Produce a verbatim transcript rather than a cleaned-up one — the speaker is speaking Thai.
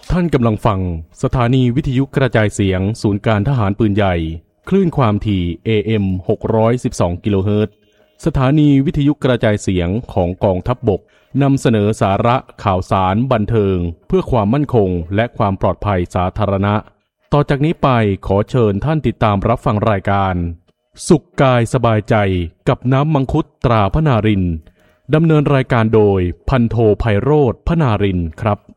ท่านกำลังฟังสถานีวิทยุกระจายเสียงศูนย์การทหารปืนใหญ่คลื่นความถี่ เอ เอ็ม หกร้อยสิบสอง กิโลเฮิรตซ์สถานีวิทยุกระจายเสียงของกองทัพบกนำเสนอสาระข่าวสารบันเทิงเพื่อความมั่นคงและความปลอดภัยสาธารณะต่อจากนี้ไปขอเชิญท่านติดตามรับฟังรายการสุขกายสบายใจกับน้ำมังคุดตราพนารินดำเนินรายการโดยพันโทไพโรจน์พนารินครับ